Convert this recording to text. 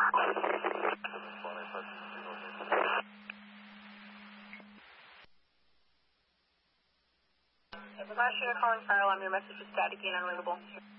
Last year calling Carl, I'm your message is static and unreadable.